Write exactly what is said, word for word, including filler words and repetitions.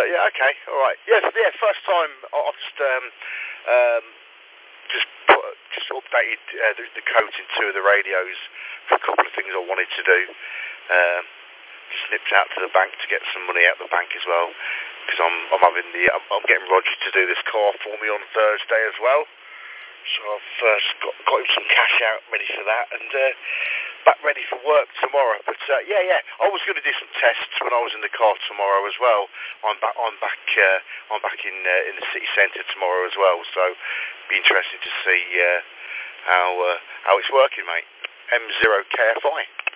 uh, yeah, okay, all right. Yeah, yeah. First time I've just um, um, just put, just updated uh, the, the code in two of the radios for a couple of things I wanted to do. Um, slipped out to the bank to get some money out of the bank as well, because I'm I'm having the I'm, I'm getting Roger to do this car for me on Thursday as well. So I've first got got him some cash out ready for that, and uh, back ready for work tomorrow. But uh, yeah, yeah, I was going to do some tests when I was in the car tomorrow as well. I'm back. I'm back. Uh, I'm back in uh, in the city centre tomorrow as well. So be interesting to see uh, how uh, how it's working, mate. M zero K F I.